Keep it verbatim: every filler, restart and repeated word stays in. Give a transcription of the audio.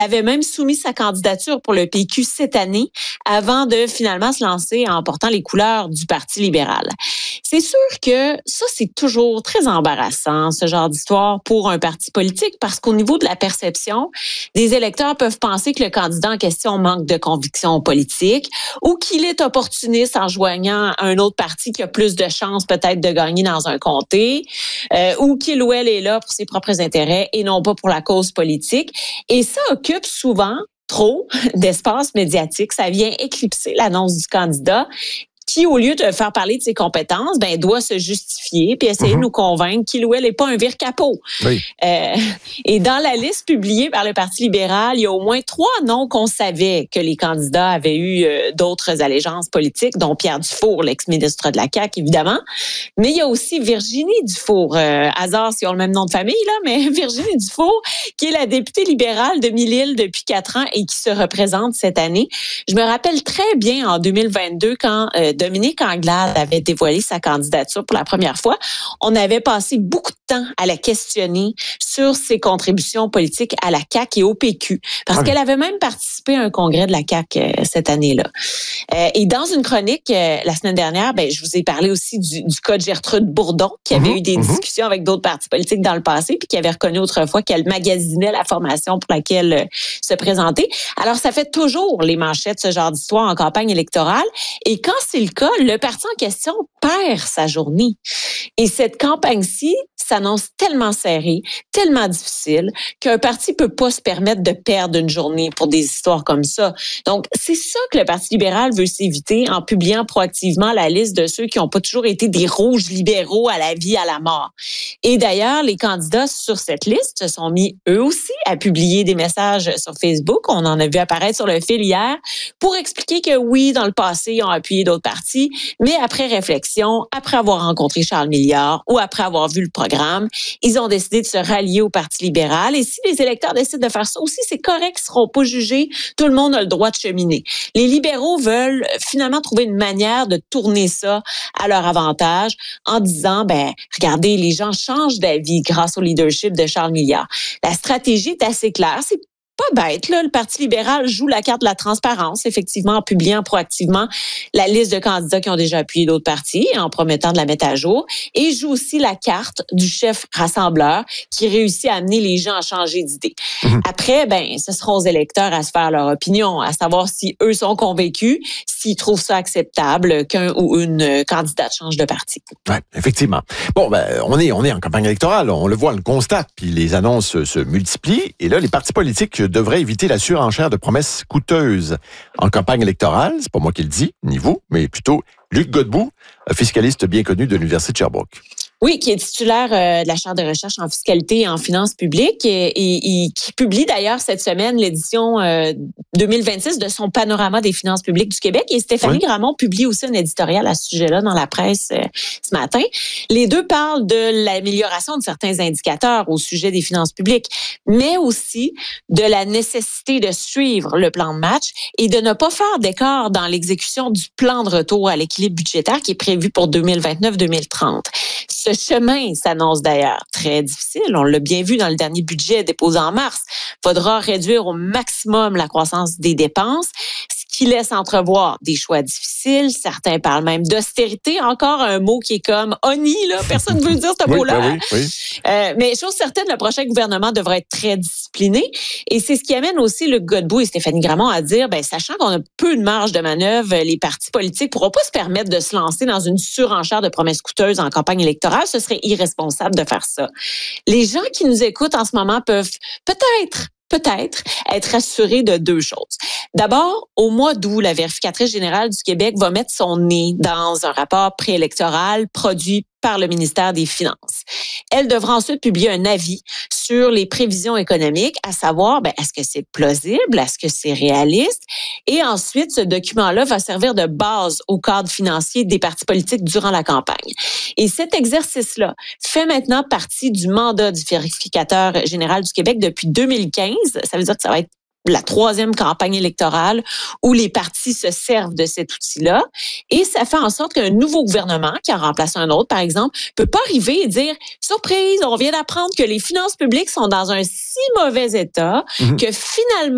avait même soumis sa candidature pour le P Q cette année avant de finalement se lancer en portant les couleurs du Parti libéral. C'est sûr que ça, c'est toujours très embarrassant, ce genre d'histoire pour un parti politique, parce qu'au niveau de la perception, des électeurs peuvent penser que le candidat en question manque de conviction politique ou qu'il est opportuniste en joignant un autre parti qui a plus de chances peut-être de gagner dans un comté, euh, ou qu'il ou elle est là pour ses propres intérêts et non pas pour la cause politique. Et ça occupe souvent trop d'espace médiatique. Ça vient éclipser l'annonce du candidat qui, au lieu de faire parler de ses compétences, ben doit se justifier puis essayer mm-hmm. de nous convaincre qu'il ou elle n'est pas un vire-capot. Oui. Euh, et dans la liste publiée par le Parti libéral, il y a au moins trois noms qu'on savait que les candidats avaient eu euh, d'autres allégeances politiques, dont Pierre Dufour, l'ex-ministre de la C A Q, évidemment. Mais il y a aussi Virginie Dufour, euh, hasard s'ils ont le même nom de famille, là, mais Virginie Dufour, qui est la députée libérale de Mille-Îles depuis quatre ans et qui se représente cette année. Je me rappelle très bien en deux mille vingt-deux quand euh, Dominique Anglade avait dévoilé sa candidature pour la première fois. On avait passé beaucoup de temps à la questionner sur ses contributions politiques à la C A Q et au P Q, parce ah oui. qu'elle avait même participé à un congrès de la C A Q euh, cette année-là. Euh, et dans une chronique euh, la semaine dernière, ben, je vous ai parlé aussi du, du cas de Gertrude Bourdon, qui avait mm-hmm, eu des mm-hmm. discussions avec d'autres partis politiques dans le passé, puis qui avait reconnu autrefois qu'elle magasinait la formation pour laquelle euh, se présenter. Alors, ça fait toujours les manchettes, ce genre d'histoire en campagne électorale. Et quand c'est le cas, le parti en question perd sa journée. Et cette campagne-ci s'annonce tellement serrée, tellement difficile, qu'un parti peut pas se permettre de perdre une journée pour des histoires comme ça. Donc, c'est ça que le Parti libéral veut s'éviter en publiant proactivement la liste de ceux qui n'ont pas toujours été des rouges libéraux à la vie, à la mort. Et d'ailleurs, les candidats sur cette liste se sont mis eux aussi à publier des messages sur Facebook. On en a vu apparaître sur le fil hier pour expliquer que oui, dans le passé, ils ont appuyé d'autres partis, mais après réflexion, après avoir rencontré Charles Milliard ou après avoir vu le programme, ils ont décidé de se rallier au Parti libéral. Et si les électeurs décident de faire ça aussi, c'est correct, ils ne seront pas jugés. Tout le monde a le droit de cheminer. Les libéraux veulent finalement trouver une manière de tourner ça à leur avantage en disant, ben, regardez, les gens changent d'avis grâce au leadership de Charles Milliard. La stratégie est assez claire. C'est pas bête, là. Le Parti libéral joue la carte de la transparence, effectivement, en publiant proactivement la liste de candidats qui ont déjà appuyé d'autres partis, en promettant de la mettre à jour, et joue aussi la carte du chef rassembleur qui réussit à amener les gens à changer d'idée. Mmh. Après, ben, ce seront aux électeurs à se faire leur opinion, à savoir si eux sont convaincus, s'ils trouvent ça acceptable qu'un ou une candidate change de parti. Oui, effectivement. Bon, ben, on est, on est en campagne électorale, on le voit, on le constate, puis les annonces se multiplient, et là, les partis politiques devrait éviter la surenchère de promesses coûteuses en campagne électorale. C'est pas moi qui le dis, ni vous, mais plutôt Luc Godbout, fiscaliste bien connu de l'Université de Sherbrooke. Oui, qui est titulaire euh, de la chaire de recherche en fiscalité et en finances publiques et, et, et qui publie d'ailleurs cette semaine l'édition euh, deux mille vingt-six de son panorama des finances publiques du Québec. Et Stéphanie oui. Gramont publie aussi un éditorial à ce sujet-là dans la presse euh, ce matin. Les deux parlent de l'amélioration de certains indicateurs au sujet des finances publiques, mais aussi de la nécessité de suivre le plan de match et de ne pas faire d'écart dans l'exécution du plan de retour à l'équilibre budgétaire qui est prévu pour deux mille vingt-neuf deux mille trente. Ce chemin s'annonce d'ailleurs très difficile. On l'a bien vu dans le dernier budget déposé en mars. Il faudra réduire au maximum la croissance des dépenses, ce qui laisse entrevoir des choix difficiles. Certains parlent même d'austérité. Encore un mot qui est comme « oni », là. Personne ne veut dire ce mot-là. Oui, oui, oui. Euh, mais chose certaine, le prochain gouvernement devrait être très discipliné. Et c'est ce qui amène aussi Luc Godbout et Stéphanie Gramont à dire, ben, sachant qu'on a peu de marge de manœuvre, les partis politiques ne pourront pas se permettre de se lancer dans une surenchère de promesses coûteuses en campagne électorale. Ce serait irresponsable de faire ça. Les gens qui nous écoutent en ce moment peuvent peut-être peut-être être assurés de deux choses. D'abord, au mois d'août, la vérificatrice générale du Québec va mettre son nez dans un rapport préélectoral produit par le ministère des Finances. Elle devra ensuite publier un avis sur les prévisions économiques, à savoir, ben, est-ce que c'est plausible, est-ce que c'est réaliste? Et ensuite, ce document-là va servir de base au cadre financier des partis politiques durant la campagne. Et cet exercice-là fait maintenant partie du mandat du vérificateur général du Québec depuis deux mille quinze. Ça veut dire que ça va être la troisième campagne électorale où les partis se servent de cet outil-là. Et ça fait en sorte qu'un nouveau gouvernement, qui en remplace un autre, par exemple, peut pas arriver et dire « Surprise, on vient d'apprendre que les finances publiques sont dans un si mauvais état mmh. que finalement,